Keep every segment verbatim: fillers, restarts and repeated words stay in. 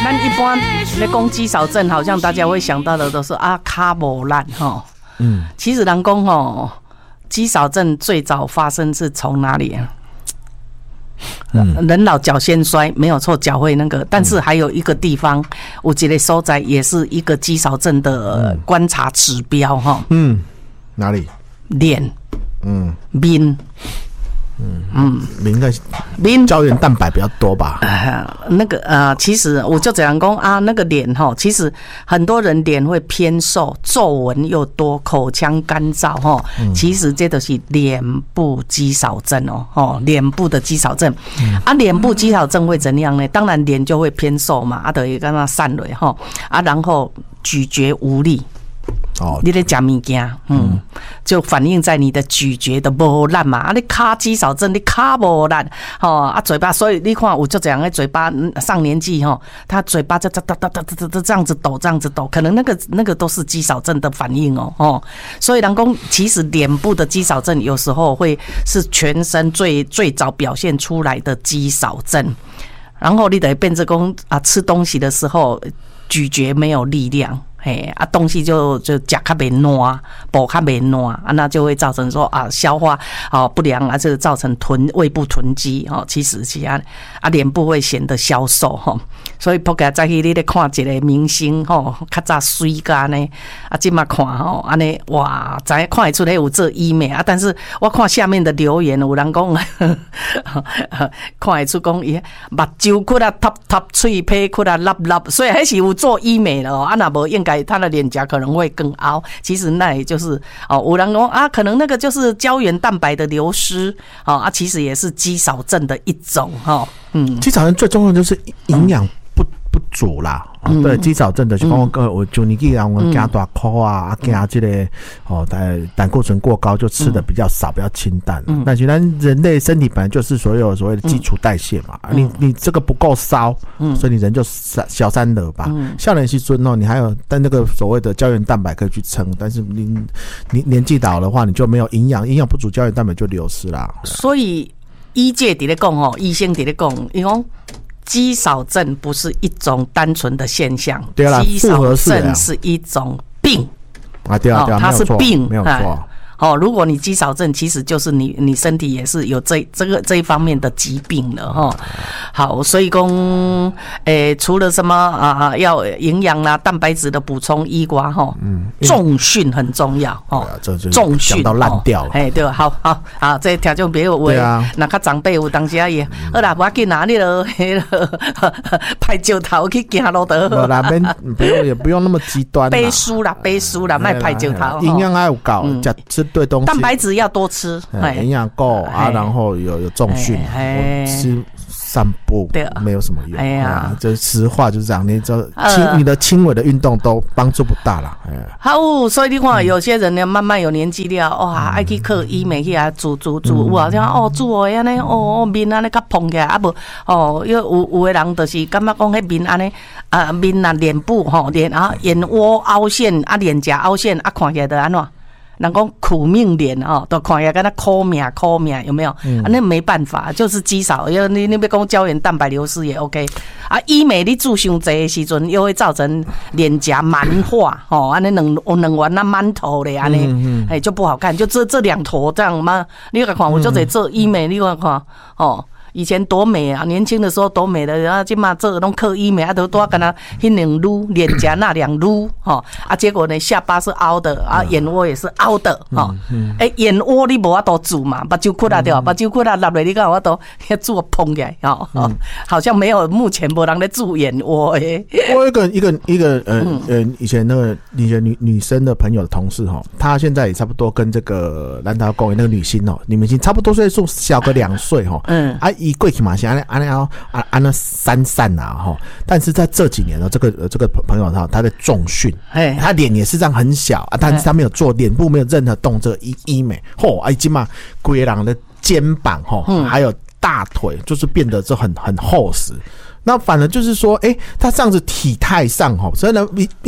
咱一般咧讲肌少症，好像大家会想到的都是啊骹无力吼。嗯，其实人讲吼，肌少症最早发生是从哪里啊？嗯、人老脚先衰，没有错，脚会那个，但是还有一个地方，我觉得所在也是一个肌少症的观察指标哈。 嗯，哪里？ 脸，嗯，面。 嗯嗯，应该面胶原蛋白比较多吧？ 呃、那个呃，其实我就这样讲啊，那个脸哈，其实很多人脸会偏瘦，皱纹又多，口腔干燥哈，嗯、其实这都是脸部肌少症哦，哦，脸部的肌少症。嗯、啊，脸部肌少症会怎样呢？当然脸就会偏瘦嘛，啊，等于跟它散落哈，啊，然后咀嚼无力。哦，你在吃物件，嗯，就反映在你的咀嚼的无力嘛。啊，你骹肌少症，你骹无力，吼啊，嘴巴，所以你看，我就这样的嘴巴上年纪吼，他嘴巴就这这这这这这样子抖，这样子抖，可能那个那个都是肌少症的反应哦，哦，所以人讲，其实脸部的肌少症有时候会是全身最最早表现出来的肌少症，然后你得变成讲啊，吃东西的时候咀嚼没有力量。嘿啊，东西就就吃较袂烂，补较袂烂啊，那就会造成说啊消化哦不良啊，这个造成囤胃部囤积哦。其实其他啊脸部会显得消瘦哈，所以扑个再去你咧看一个明星吼，较早水干呢啊，今嘛看吼安尼哇，知看得出来有做医美啊，但是我看下面的留言有人讲，看得出讲伊目睭窟啊塌塌，喙皮窟啊凹凹，所以还是有做医美了哦，啊那无应该。他的脸颊可能会更凹，其实那也就是哦，有人说啊，可能那个就是胶原蛋白的流失哦啊，其实也是肌少症的一种哈、哦。嗯， 肌少症最重要就是营养不不足啦。嗯、对，肌少症的情况，呃，我就你既然我们加大口啊，加这个哦，胆胆固醇过高，就吃的比较少，比较清淡。嗯，那既然人类身体本来就是所有所谓的基础代谢嘛，嗯、你你这个不够烧，嗯，所以你人就小三了吧。嗯，少年时阵哦，你还有但那个所谓的胶原蛋白可以去撑，但是你你年纪大的话，你就没有营养，营养不足，胶原蛋白就流失啦。 所以医界在咧讲吼，医生在咧讲，伊讲。肌少症不是一种单纯的现象， 对啦， 肌少症是一种病啊，对啊，对啊， 它是病， 没有错。 哦，如果你肌少症，其实就是你你身体也是有这这个这一方面的疾病了哈。好，所以讲，诶，除了什么啊，要营养啦、蛋白质的补充以外哈，嗯，重训很重要哦。重训讲到烂掉了， 哎，对，好好啊，这条件别有为，那较长辈有当时也，好啦，我去哪里了？迄个拍石头去行路得。 好啦，不用也不用那么极端。 背书啦，背书啦，卖拍石头。 营养还有够，吃对东西， 蛋白质要多吃， 营养够啊，然后有有重训，吃散步没有什么用。哎呀，这实话就是这样，你这轻你的轻微的运动都帮助不大啦。 好，所以你看有些人呢，慢慢有年纪了，哇，爱去考医美去啊，做做做，有好像哦做的安尼，哦面安尼较蓬起来，啊无哦，有有有的人就是感觉讲迄面安尼啊面啊脸部吼脸啊眼窝凹陷啊脸颊凹陷啊看起来就安怎？人讲苦命脸哦，都看起来跟他苦命苦命有没有？嗯、啊，那没办法，就是肌少，因为你你别讲胶原蛋白流失也 OK。啊，医美你做伤济的时阵，又会造成脸颊蛮化，哦，安尼两两弯啊满头的安尼，哎就不好看，就这这两坨这样嘛。你看看，我就在做医美，你看看哦。以前多美啊，年轻的时候多美的，然后今嘛这种刻医美啊，都多跟他一两撸，脸颊那两撸，哈啊，结果呢下巴是凹的啊，眼窝也是凹的，哈，哎、欸、眼窝你无法度住嘛，把酒窟啦对吧？把酒窟啦落来，你看我都要做蓬起来，哈、嗯，好像没有目前没人在住眼窝诶。 我有一个一个一个呃呃以前那个以前女女生的朋友的同事哈，她现在也差不多跟这个蓝桃公园那个女星哦，女明星差不多岁数，小个两岁哈，嗯啊。以过去嘛是安尼安尼哦，安安那散散啊哈，但是在这几年呢，这个这个朋友他他在重训，他脸也是这样很小啊，但是他没有做脸部没有任何动这个医医美，吼，哎，今嘛规人的肩膀吼，还有大腿就是变得就很很厚实。那反而就是说，哎、欸，他这样子体态上吼，所以呢，你你看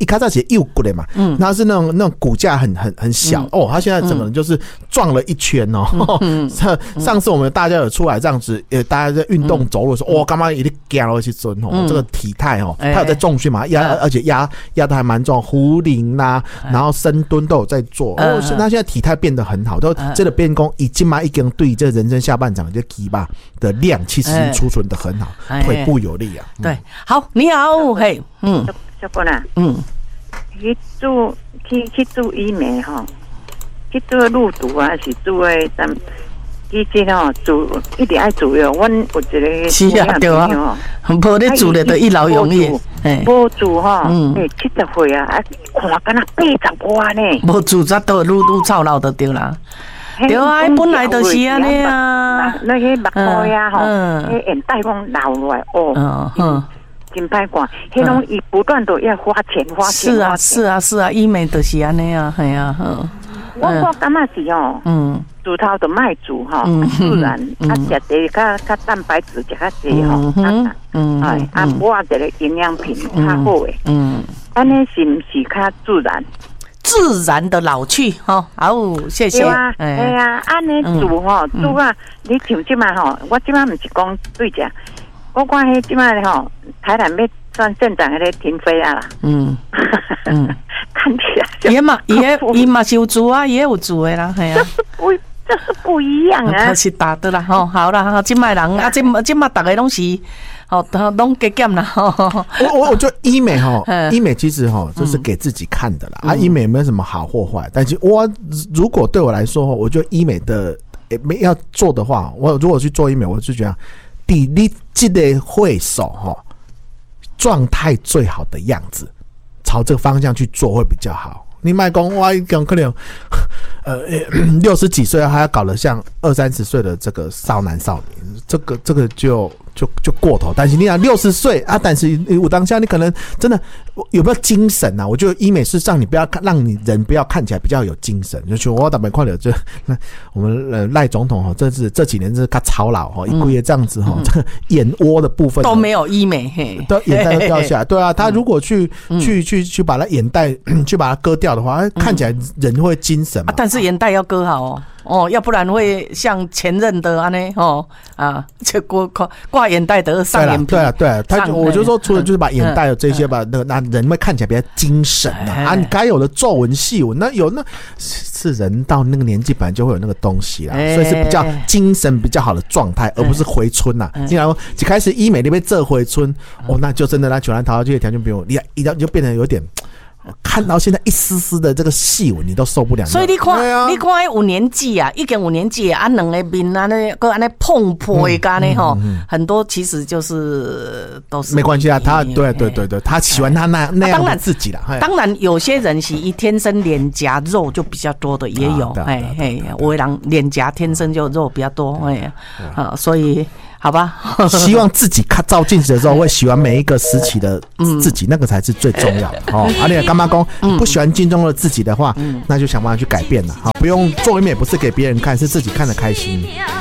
一开始是幼骨的嘛，嗯，他是那种那种骨架很很很小、嗯、哦，他现在整个人就是撞了一圈哦。嗯、上上次我们大家有出来这样子，呃，大家在运动走路的时候，哇、嗯，干嘛一定惊了去尊哦、嗯，这个体态哦，他有在重训嘛，压、欸、而且压压的还蛮重，壶铃啦，然后深蹲都有在做，哦，他现在体态变得很好，都这个变功已经嘛已经对这人生下半场这肌巴的量其实储存的很好，欸、腿部有力啊。嗯、 对，好，你好，嘿，嗯， 小姑娘，嗯。去做去去做医美哈，去做入毒啊，是做诶咱以前吼做一定爱做哟。阮有一个是啊，对啊，无咧做咧，就一劳永逸。 无做吼，诶，七十岁啊，啊，看敢若八十外呢。 无做则都愈愈操劳就对啦。对啊，本来就是安尼啊。 那些目块啊吼，迄眼袋讲流落来哦。嗯。真歹看，迄种伊不断都要花钱花钱。 是啊，是啊，是啊，医美就是安尼啊，系啊，嗯。 我我感觉是哦，嗯，煮头就卖煮哈，自然，啊，食啲较较蛋白质食较济吼，啊，嗯，哎，啊，补一个营养品较好诶，嗯，安尼是毋是较自然？ 自然的老去哈，好，谢谢。 对啊，哎呀，安尼煮吼，煮啊，你像即卖吼，我即卖毋是讲对食。我看迄即摆吼，台南要算镇长迄个停飞啊啦。嗯嗯，看起来也嘛也也嘛是有做啊，也有做的啦，系啊。 这是不这是不一样啊。 他是打的啦，吼，好啦，即摆人啊，即即摆大家拢是，吼，拢加减啦。 我我我觉得医美哈，医美其实哈就是给自己看的啦。啊，医美没有什么好或坏，但是我如果对我来说，我觉得医美的没要做的话，我如果去做医美，我就觉得。比你这个会手哈状态最好的样子，朝这个方向去做会比较好。你卖讲哇，讲可能呃六十几岁还要搞得像二三十岁的这个少男少女，这个这个就就就过头。但是你讲六十岁啊，但是我当下你可能真的有没有精神啊？我觉得医美是让你不要看，让你人不要看起来比较有精神。就说我打没看了，就那我们赖总统哈，这是这几年是他操劳哈，一个月这样子哈，这个眼窝的部分都没有医美，嘿， 都眼袋都掉下来。对啊，他如果去去去去把他眼袋去把它割掉的话，看起来人会精神嘛。 但是眼袋要割好哦。哦，要不然会像前任的安尼哦啊，这挂挂挂眼袋的上眼皮。 对啊，对啊，他我就说，除了就是把眼袋有这些吧，那个那人会看起来比较精神啊。啊，你该有的皱纹细纹，那有那是人到那个年纪本来就会有那个东西啦，所以是比较精神比较好的状态，而不是回春呐。既然一开始医美那边这回春，哦，那就真的那九兰桃这些条件不用，你一你就变得有点。看到现在一丝丝的这个细纹，你都受不了。 所以你看，啊、你看有年纪啊，已经有年纪啊，两个面啊，那个安尼碰破的干呢吼，很多其实就是都是没关系啊。他对对对对，他喜欢他那那样的自己啦。 当然，当然有些人是一天生脸颊肉就比较多的也有，哎嘿，有的人脸颊天生就肉比较多，哎啊，所以。好吧， 希望自己看照镜子的时候会喜欢每一个时期的自己，嗯、那个才是最重要的哦。而且干妈公不喜欢镜中的自己的话，嗯、那就想办法去改变了。好，不用做医美不是给别人看，是自己看得开心。